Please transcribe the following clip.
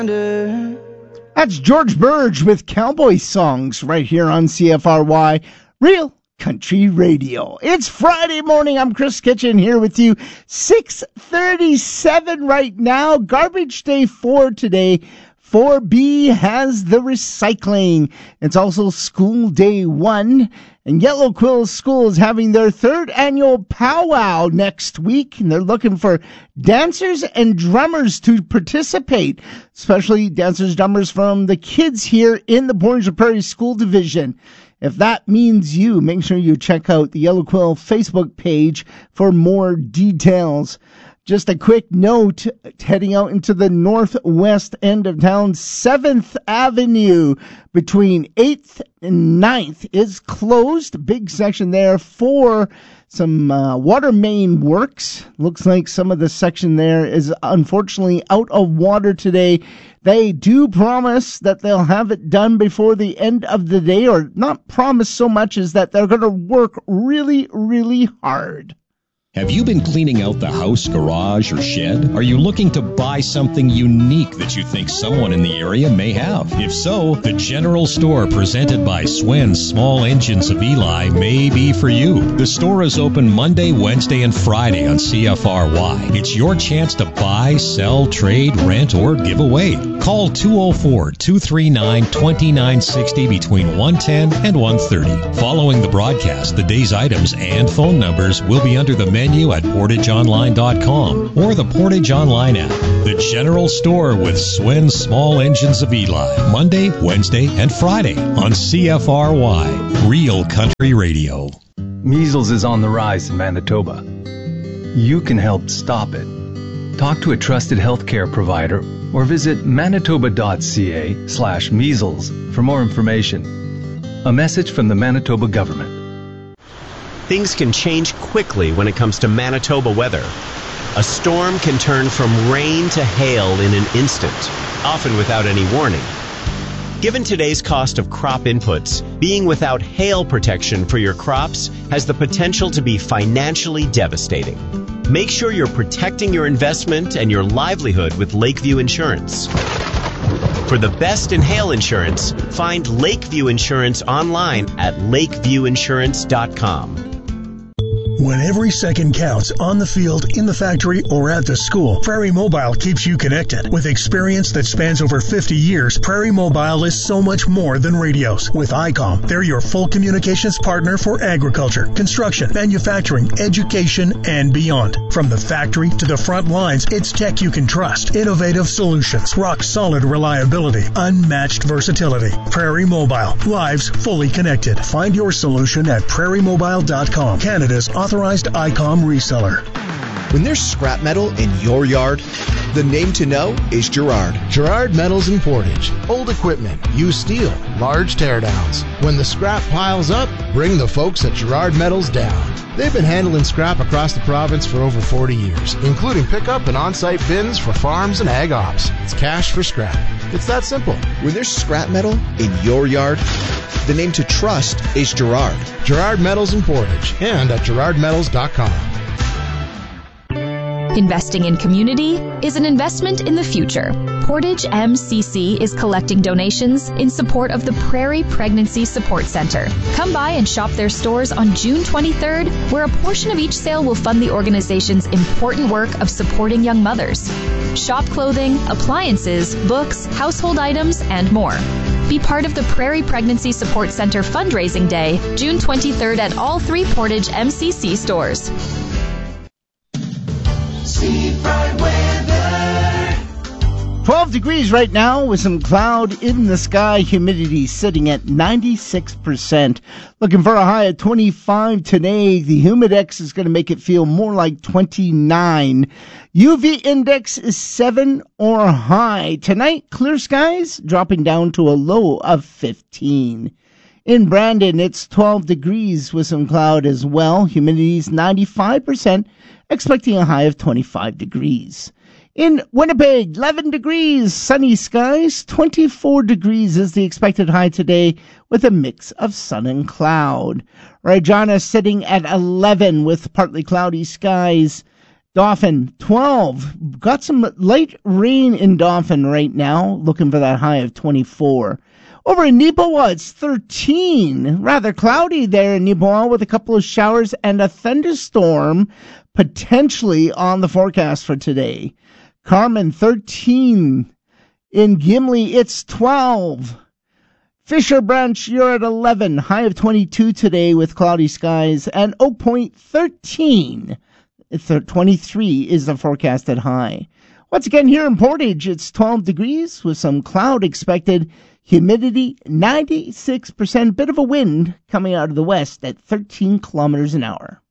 That's George Burge with Cowboy Songs right here on CFRY, Real Country Radio. It's Friday morning. I'm Chris Kitchen here with you. 6:37 right now. Garbage day 4 today. 4B has the recycling. It's also school day 1. And Yellow Quill School is having their 3rd annual powwow next week. And they're looking for dancers and drummers to participate, especially dancers, drummers from the kids here in the Portage Prairie School Division. If that means you, make sure you check out the Yellow Quill Facebook page for more details. Just a quick note, heading out into the northwest end of town, 7th Avenue between 8th and 9th is closed. Big section there for some water main works. Looks like some of the section there is unfortunately out of water today. They do promise that they'll have it done before the end of the day, or not promise so much as that they're going to work really, really hard. Have you been cleaning out the house, garage, or shed? Are you looking to buy something unique that you think someone in the area may have? If so, the General Store presented by Swen's Small Engines of Eli may be for you. The store is open Monday, Wednesday, and Friday on CFRY. It's your chance to buy, sell, trade, rent, or give away. Call 204-239-2960 between 1:10 and 1:30. Following the broadcast, the day's items and phone numbers will be under the menu at PortageOnline.com or the Portage Online app. The General Store with Swen's Small Engines of Eli. Monday, Wednesday, and Friday on CFRY. Real Country Radio. Measles is on the rise in Manitoba. You can help stop it. Talk to a trusted healthcare provider or visit manitoba.ca/measles for more information. A message from the Manitoba government. Things can change quickly when it comes to Manitoba weather. A storm can turn from rain to hail in an instant, often without any warning. Given today's cost of crop inputs, being without hail protection for your crops has the potential to be financially devastating. Make sure you're protecting your investment and your livelihood with Lakeview Insurance. For the best in hail insurance, find Lakeview Insurance online at lakeviewinsurance.com. When every second counts on the field, in the factory, or at the school, Prairie Mobile keeps you connected. With experience that spans over 50 years, Prairie Mobile is so much more than radios. With ICOM, they're your full communications partner for agriculture, construction, manufacturing, education, and beyond. From the factory to the front lines, it's tech you can trust. Innovative solutions, rock-solid reliability, unmatched versatility. Prairie Mobile, lives fully connected. Find your solution at prairiemobile.com, Canada's authorized ICOM reseller. When there's scrap metal in your yard, the name to know is Gerard. Gerard Metals in Portage. Old equipment, used steel, large teardowns. When the scrap piles up, bring the folks at Gerard Metals down. They've been handling scrap across the province for over 40 years, including pickup and on-site bins for farms and ag ops. It's cash for scrap. It's that simple. When there's scrap metal in your yard, the name to trust is Gerard. Gerard Metals in Portage and at gerardmetals.com. Investing in community is an investment in the future. Portage MCC is collecting donations in support of the Prairie Pregnancy Support Center. Come by and shop their stores on June 23rd, where a portion of each sale will fund the organization's important work of supporting young mothers. Shop clothing, appliances, books, household items, and more. Be part of the Prairie Pregnancy Support Center fundraising day, June 23rd at all 3 Portage MCC stores. Seafront weather. 12 degrees right now with some cloud in the sky. Humidity sitting at 96%. Looking for a high of 25 today. The Humidex is going to make it feel more like 29. UV index is 7 or high. Tonight, clear skies dropping down to a low of 15. In Brandon, it's 12 degrees with some cloud as well. Humidity is 95%, expecting a high of 25 degrees. In Winnipeg, 11 degrees, sunny skies. 24 degrees is the expected high today with a mix of sun and cloud. Regina sitting at 11 with partly cloudy skies. Dauphin, 12. Got some light rain in Dauphin right now. Looking for that high of 24. Over in Neepawa, it's 13. Rather cloudy there in Neepawa with a couple of showers and a thunderstorm potentially on the forecast for today. Carmen, 13. In Gimli, it's 12. Fisher Branch, you're at 11. High of 22 today with cloudy skies. And Oak Point, 13. 23 is the forecasted high. Once again, here in Portage, it's 12 degrees with some cloud expected. Humidity, 96%. Bit of a wind coming out of the west at 13 kilometers an hour.